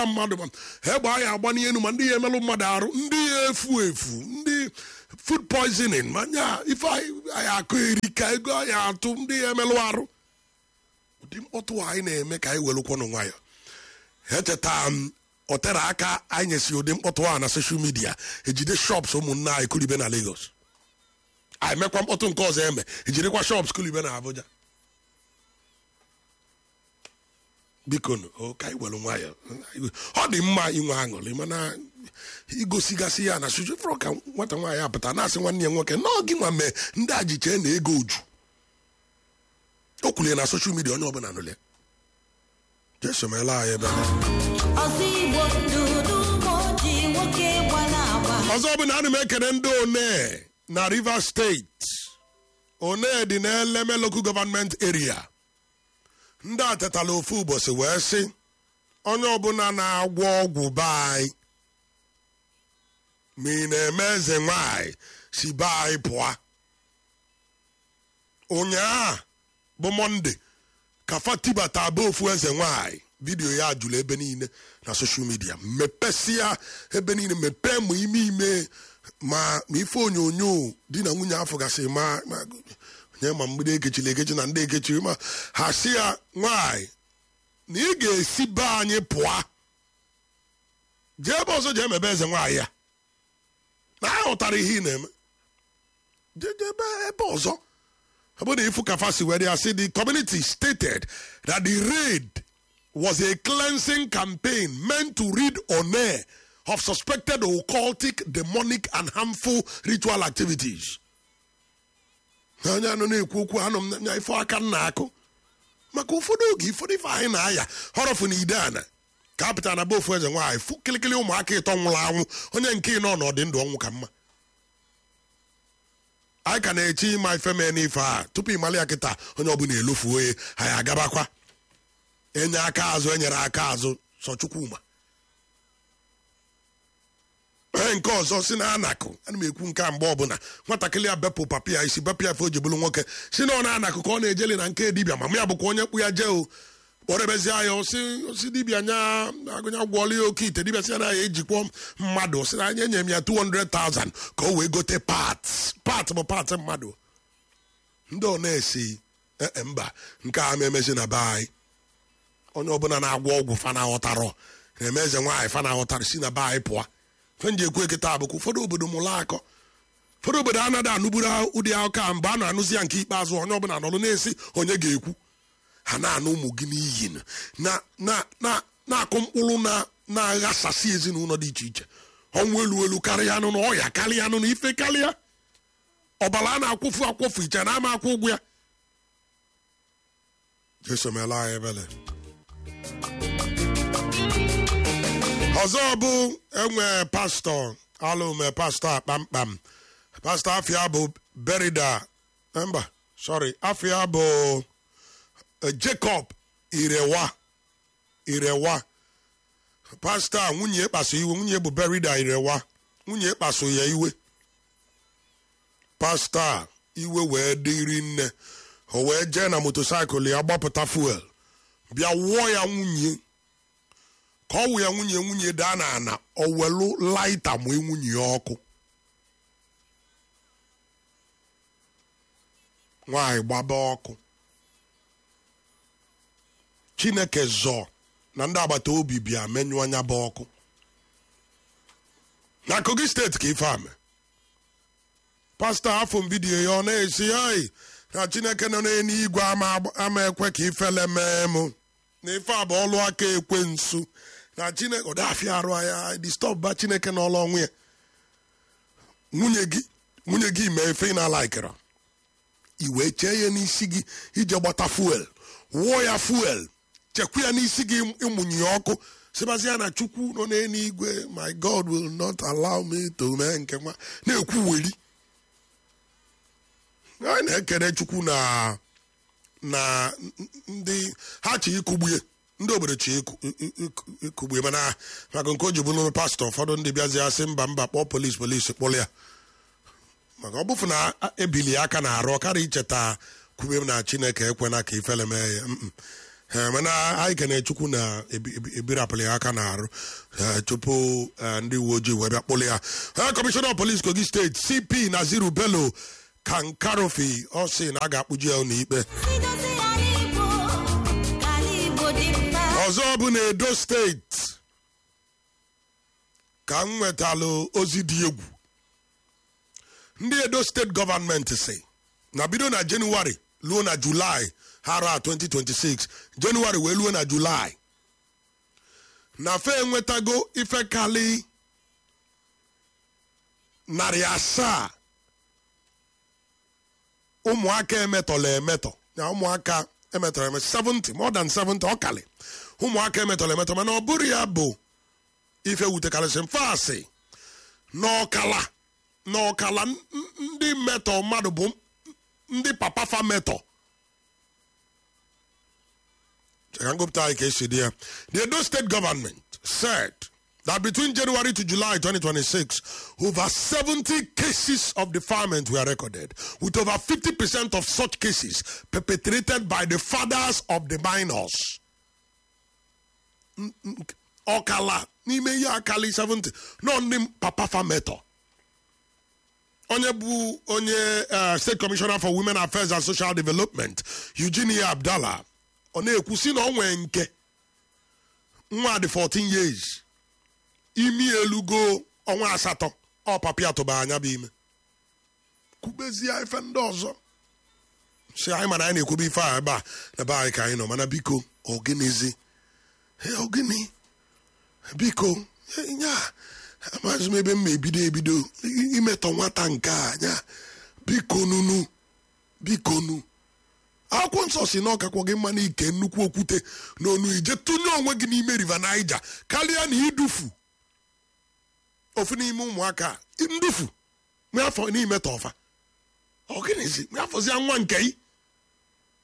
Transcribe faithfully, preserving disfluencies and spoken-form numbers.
mmadụ ma ha gbaa ya agba n'elu ma ndị ya emelụ mmadụ arụ ndị ya efu efu ndị food poisoning ma nya ife anyị akụ eri ka ego anyị atụ ndị ya emelụ arụ ụdị mkpọtụ anyị na-eme ka anyị welụkwanụ nwayọ echeta m o tere aka anyị nyesi ụdị mkpọtụ a na soshal midia ejide shops ụmụnna anyị Kulibe na Lagos anyị mekwa mkpọtụ nke ọzọ eme ejidekwa shops Kulibe na Abuja biko ka anyị welu nwayọ ọ dị mma inwe aṅụrị mana igosigasị ya na soshal fọrọ ka nwata nwaanyị apụta na-asị nwanne ya nwoke nọọ gị nwa mee ndị ajiche na ego uju o kwulie na soshal midia onye ọbụla nụle jesomela anyị ebe ọzọ bụ na ana m ekene ndị one na Rivers State one dị na Eleme Local Government Area ndị a tetala ofu ụbọchị wee sị onye ọbụla na-agwọ ọgwụ be anyị ma ị na-eme eze nwanyị si be anyị pụọ ụnyaahụ bụ Mọnde ka fatibata be ofu eze nwanyị vidiyo ya jụrụ ebe niile na soshal midia mepesịa ebe niile mepee ma ime ime ma ife onyonyo di na nwunye afọ gasị ma nye ma mgbede ekechiri ekechi na ndị ekechiri ma ha si ya nwanyị na ị ga-esi be anyị pụọ jee ebe ọzọ jee mebe eze nwanyị ya na ahụtara ihe ị na-eme jee ebe ebe ọzọ about the Ifukafasi where they say the community stated that the raid was a cleansing campaign meant to rid One of suspected occultic, demonic, and harmful ritual activities. Maka ụfọdụ oge ifọdụ ife anyị na-aya họrọfụ na ide ana ka apụta na bofu eze nwaanyị fụ kilikili ụmụaka ịtọ nwụrụ anwụ onye nke nọ n'ọdị ndụ ọnwụ ka mma anyị ka na-echi ịma ife mee n'ife a tupu ịmalị ya kịta onye ọbụla elofu oye anyị agabakwa enye aka azụ enyere aka azụ sọ Chukwuma ee nke ọzọ si na anakụ ana m ekwu nke a mgbe ọbụla nwatakịrị ya bepụ papi ya isi bepụ ya fe o ji bụrụ nwoke si na ọ na-anakụ ka ọ na-ejeli na nke dibịa ma m ya bụkwa onye kpụ ya jee o kpọrebezie ya osi dibịa nya agụnya gwọọla ya oke ite dibịa si ya na ya ejikwa mmadụ si na anya enye m ya two hundred thousand ka o wee gote parts part bụ part mmadụ ndị ọ na-esi ee mba nke a ma emezi na be anyị onye ọbụla na-agwọ ọgwụ fa na-aghọtarọ na-eme eze nwaanyị fa na-aghọtara si na be anyị pụọ fenji ekwu eketa bụ ka ụfọdụ obodo mụrụ akọ ụfọdụ obodo anaghị anụburu ụdị akụkọ mgbe a na-anụzi ya nke ikpeazụ onye ọbụla nọrụ na-esi onye ga-ekwu ha na-anụ ụmụ gị n'iyi na-akụ mkpụrụ na-aghasasị ezinụlọ dị iche iche ọnwụ elu elu karịa anụ na ọya karịa anụ na ife karịa ọbara a na-akwụfu akwụfu iche na ama akwụ ụgwọ ya jesomela anyị ebele ọzọ bụ enwe pastọ alụme pastọ akpamkpam pastọ afịa bụ Berida mba sorry afịa bụ Jacob Irewa Irewa pastọ nwunye kpaso iwe nwunye bụ Berida Irewa nwunye kpaso ya iwe pastọ iwe wee dịrị nne o wee jee na motosaịkụl ya gbapụta fuel bịa wụọ ya nwunye ka ọ wụ ya nwunye nwunye daa na ana o welu laita mụọ nwunye ya ọkụ nwaanyị gbaba ọkụ Chineke zọọ na ndị agbata obi bịa menyụọ anya bụ ọkụ na Kogi steeti ka ife ame pastọ afọ vidiyo ya ọ na-esi ai na Chineke nọ n'eluigwe ama ekwe ka ifele mee mụ na ife a bụ ọlụ aka ekwensu na Chineke ọ dafịa arụ ya disturb ba Chineke n'ọlụ ọnwụ ya nwunye gị nwunye gị mee ife ị na-alaikere i wee chee ya n'isi gị ije gbata fuel wụọ ya fuel chekwa ya n'isi gị ịmụnye ya ọkụ sịbazia na Chukwu nọ n'eluigwe my God will not allow me to mee nke nwa na-ekwu weri anyị na-ekele Chukwu na na ndị ha chi ikugbuye ndị obodo chi ikugbuye mana maka nke o ji bụrụ pastọ ụfọdụ ndị bịazi asị mba mba kpọọ polisi polisi kpọrọ ya maka ọ bụfụ na ebili aka na arụ ọkara icheta kwube na Chineke ekwena ka ifele mee ya mana anyị ka na-echukwu na ebirapụlụ ya aka na arụ tupu ndị uwe ojii wee bịa kpụlụ ya. Kọmishọna of Police Kogi steeti C P Naziru Bello Kankarofi ọ sị na a ga-akpụji ya n'ikpe. Ọzọ bụ na Edo steeti ka m nwetalụ ozi dị egwu. Ndị Edo steeti gọọmenti si na bido na Jenụwarị luo na Julaị hara twenty twenty-six, Jenụwarị wee luo na Julaị, na fe enwetago ife kali narị asaa ụmụaka emetọla emetọ na ụmụaka emetọla emetọ seventy, more than seventy ọkali ụmụaka emetọla emetọ, mana ọ bụrụ ya bụ ife wutekarịsị mfasị n'ọkala n'ọkala ndị metọ mmadụ bụ ndị papa fa metọ. The Edo state government said that between January to July twenty twenty-six, over seventy cases of defilement were recorded, with over fifty percent of such cases perpetrated by the fathers of the minors. Okala, n'ime ya akali seventy, no ndị papa fameto. Onye bụ onye uh, State Commissioner for Women Affairs and Social Development, Eugenia Abdallah, ọ na-ekwusi na onwe nke nwa dị fourteen years imi elugo ọnwa asatọ ọ papi atụba anya bụ ime kwubezie ife ndị ọzọ si anyị mana anyị na-ekwube ife a ebe a na be anyị ka anyị nọ, mana biko ọgịnịzi ọgịnị biko nya amaghịzi m ebe m ma ebido ebido imetọ nwata nke a nya biko nunu biko nu akwụkwọ nsọ si na ọkakwa gị mma n'ike nnukwu okwute n'onu ije tụnye onwe gị n'ime River Niger karịa na idufu ofu n'ime ụmụaka ndufu afọ n'ime tọfa ọgịnịzi afọzi nwa nke